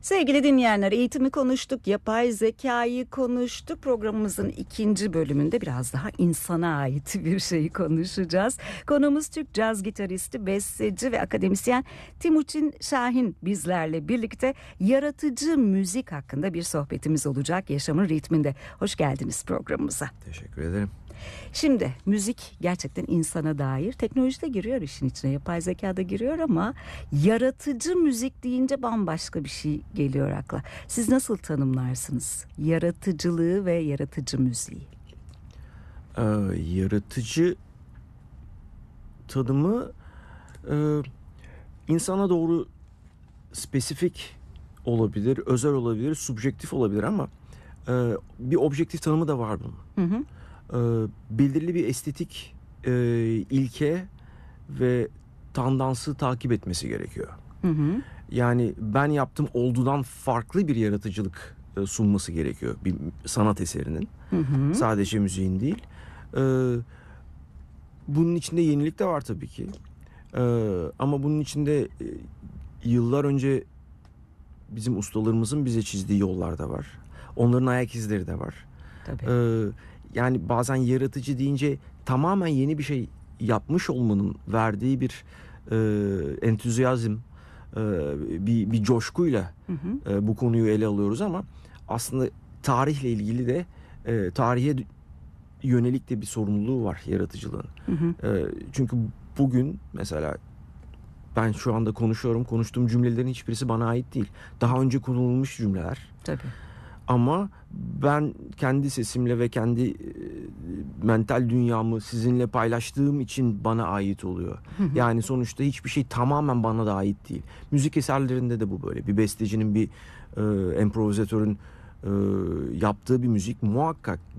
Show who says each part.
Speaker 1: Sevgili dinleyenler, eğitimi konuştuk, yapay zekayı konuştuk. Programımızın ikinci bölümünde biraz daha insana ait bir şeyi konuşacağız. Konuğumuz Türk caz gitaristi, besteci ve akademisyen Timuçin Şahin bizlerle birlikte yaratıcı müzik hakkında bir sohbetimiz olacak yaşamın ritminde. Hoş geldiniz programımıza.
Speaker 2: Teşekkür ederim.
Speaker 1: Şimdi müzik gerçekten insana dair, teknoloji de giriyor işin içine, yapay zeka da giriyor ama yaratıcı müzik deyince bambaşka bir şey geliyor akla. Siz nasıl tanımlarsınız yaratıcılığı ve yaratıcı müziği?
Speaker 2: Yaratıcı tanımı insana doğru spesifik olabilir, özel olabilir, subjektif olabilir ama bir objektif tanımı da var bunun.
Speaker 1: Hı hı.
Speaker 2: Belirli bir estetik ilke ve tandansı takip etmesi gerekiyor.
Speaker 1: Hı hı.
Speaker 2: Yani ben yaptım oldudan farklı bir yaratıcılık sunması gerekiyor bir sanat eserinin.
Speaker 1: Hı hı.
Speaker 2: Sadece müziğin değil. Bunun içinde yenilik de var tabii ki. Ama bunun içinde yıllar önce bizim ustalarımızın bize çizdiği yollar da var. Onların ayak izleri de var.
Speaker 1: Tabii.
Speaker 2: Yani bazen yaratıcı deyince tamamen yeni bir şey yapmış olmanın verdiği bir entüzyazm, bir coşkuyla
Speaker 1: Hı hı.
Speaker 2: bu konuyu ele alıyoruz ama aslında tarihle ilgili de tarihe yönelik de bir sorumluluğu var yaratıcılığın.
Speaker 1: Hı hı.
Speaker 2: Çünkü bugün mesela ben şu anda konuştuğum cümlelerin hiçbirisi bana ait değil. Daha önce kullanılmış cümleler.
Speaker 1: Tabii.
Speaker 2: Ama ben kendi sesimle ve kendi mental dünyamı sizinle paylaştığım için bana ait oluyor.
Speaker 1: Hı hı.
Speaker 2: Yani sonuçta hiçbir şey tamamen bana da ait değil. Müzik eserlerinde de bu böyle. Bir bestecinin, bir improvizatörün yaptığı bir müzik muhakkak